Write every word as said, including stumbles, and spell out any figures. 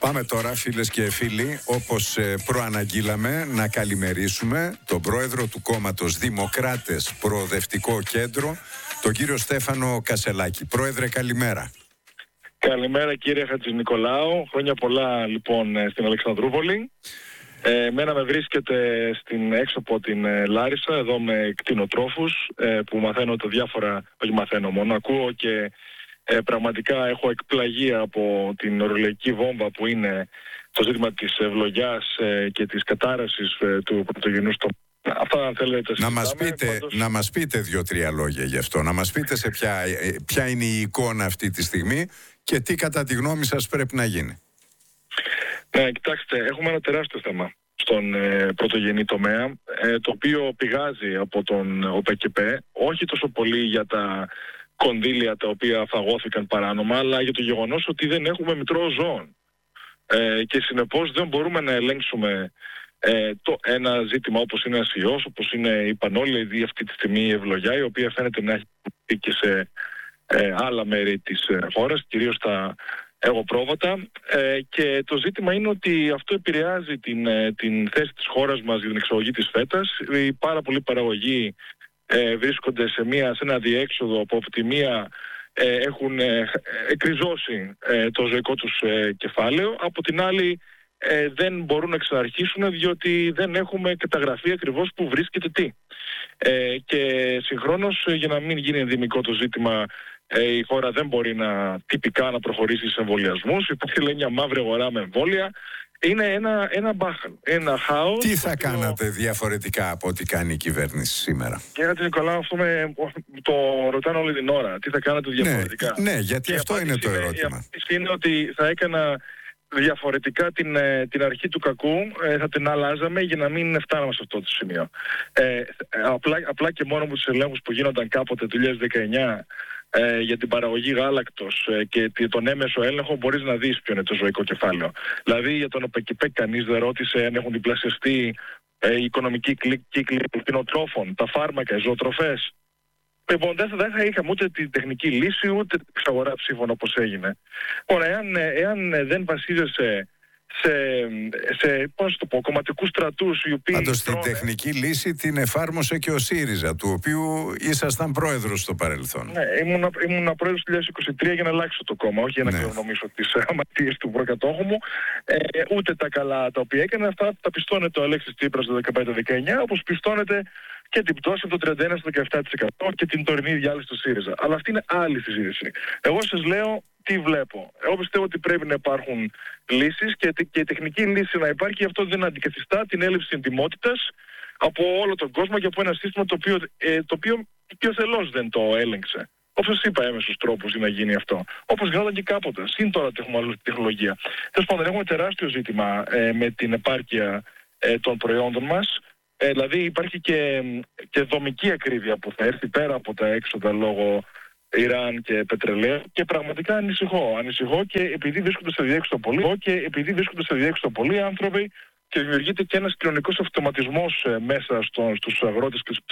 Πάμε τώρα, φίλες και φίλοι, όπως ε, προαναγγείλαμε, να καλημερίσουμε τον πρόεδρο του κόμματος Δημοκράτες Προοδευτικό Κέντρο, τον κύριο Στέφανο Κασελάκη. Πρόεδρε, καλημέρα. Καλημέρα κύριε Χατζηνικολάου. Χρόνια πολλά λοιπόν στην Αλεξανδρούπολη. Ε, εμένα με βρίσκεται στην, έξω από την ε, Λάρισα, εδώ με κτηνοτρόφους, ε, που μαθαίνω τα διάφορα, όχι μαθαίνω μόνο, ακούω και ε, πραγματικά έχω εκπλαγεί από την ορολογική βόμβα που είναι το ζήτημα της ευλογιάς ε, και της κατάρρευσης ε, του πρωτογενούς τομέα. Αυτά αν θέλετε. Να μας πείτε, πάντως... να μας πείτε δύο-τρία λόγια γι' αυτό, να μας πείτε σε ποια, ποια είναι η εικόνα αυτή τη στιγμή και τι κατά τη γνώμη σας πρέπει να γίνει. Ναι, κοιτάξτε, έχουμε ένα τεράστιο θέμα στον ε, πρωτογενή τομέα, ε, το οποίο πηγάζει από τον ΟΠΕΚΕΠΕ, όχι τόσο πολύ για τα κονδύλια τα οποία φαγώθηκαν παράνομα, αλλά για το γεγονός ότι δεν έχουμε μητρό ζώων. Ε, και συνεπώς δεν μπορούμε να ελέγξουμε ε, το, ένα ζήτημα όπως είναι ένας ιός, όπως είναι η πανόλη, αυτή τη στιγμή η ευλογιά, η οποία φαίνεται να έχει και σε ε, άλλα μέρη της ε, χώρας, κυρίως τα εγωπρόβατα, ε, και το ζήτημα είναι ότι αυτό επηρεάζει την, ε, την θέση της χώρας μας για την εξαγωγή της φέτας. Οι πάρα πολλοί παραγωγοί ε, βρίσκονται σε, μια, σε ένα διέξοδο από τη μία ε, έχουν ε, εκριζώσει ε, το ζωικό τους ε, κεφάλαιο, από την άλλη ε, δεν μπορούν να ξαναρχίσουν διότι δεν έχουμε καταγραφεί ακριβώς που βρίσκεται τι. Ε, και συγχρόνως, για να μην γίνει ενδυμικό το ζήτημα, Ε, η χώρα δεν μπορεί να τυπικά να προχωρήσει σε εμβολιασμούς. Υπάρχει, λέει, μια μαύρη αγορά με εμβόλια. Είναι ένα, ένα μπάχαλ, ένα χάος. Τι θα οποίο... κάνατε διαφορετικά από ό,τι κάνει η κυβέρνηση σήμερα? Κύριε Νικολάου, αυτό με, το ρωτάνε όλη την ώρα. Τι θα κάνετε διαφορετικά? Ναι, ναι, γιατί και αυτό είναι το είναι, ερώτημα. Η απάντηση είναι ότι θα έκανα διαφορετικά την, την αρχή του κακού, ε, θα την αλλάζαμε για να μην φτάναμε σε αυτό το σημείο. Ε, απλά, απλά και μόνο με τους ελέγχους που γίνονταν κάποτε το δύο χιλιάδες δεκαεννιά Ε, για την παραγωγή γάλακτος ε, και τον έμεσο έλεγχο, μπορείς να δεις ποιο είναι το ζωικό κεφάλαιο. Δηλαδή για τον ΟΠΕΚΕΠΕ κανείς δεν ρώτησε αν έχουν διπλασιαστεί ε, οι οικονομικοί κύκλοι κτηνοτρόφων, τα φάρμακα, οι ζωοτροφές. Λοιπόν, δεν θα, θα είχαμε ούτε την τεχνική λύση ούτε την εξαγορά ψήφων όπως έγινε. Ωραία, εάν, εάν δεν βασίζεσαι σε, σε πώς το πω, κομματικούς στρατούς οι οποίοι... Πάντως την τρώνε... τεχνική λύση την εφάρμοσε και ο ΣΥΡΙΖΑ, του οποίου ήσασταν πρόεδρος στο παρελθόν. Ναι, ήμουν, ήμουν πρόεδρος του δύο χιλιάδες είκοσι τρία για να αλλάξω το κόμμα, όχι για να ναι. κληρονομήσω τις αμαρτίες του προκατόχου μου. Ε, ούτε τα καλά τα οποία έκανε, αυτά τα πιστώνεται ο Αλέξης Τσίπρας το δεκαπέντε δεκαεννιά, όπως πιστώνεται και την πτώση από το τριάντα ένα στο δεκαεπτά τοις εκατό και την τωρινή διάλυση του ΣΥΡΙΖΑ. Αλλά αυτή είναι άλλη συζήτηση. Εγώ σας λέω τι βλέπω. Εγώ πιστεύω ότι πρέπει να υπάρχουν λύσεις και, και η τεχνική λύση να υπάρχει, γι' αυτό δεν αντικαθιστά την έλλειψη εντιμότητας από όλο τον κόσμο και από ένα σύστημα το οποίο, ε, το οποίο οικειοθελώς δεν το έλεγξε. Όπως σας είπα, έμεσους τρόπους για να γίνει αυτό. Όπως γινόταν και κάποτε. Συν τώρα έχουμε άλλη τεχνολογία. Τέλος πάντων, έχουμε τεράστιο ζήτημα ε, με την επάρκεια ε, των προϊόντων μας. Ε, δηλαδή υπάρχει και, και δομική ακρίβεια που θα έρθει πέρα από τα έξοδα λόγω Ιράν και πετρελαίου, και πραγματικά ανησυχώ. Ανησυχώ και επειδή βρίσκονται σε διέξοδο πολλοί, και επειδή βρίσκονται σε διέξοδο πολλοί άνθρωποι και δημιουργείται και ένας κοινωνικός αυτοματισμός ε, μέσα στο, στους αγρότες και στους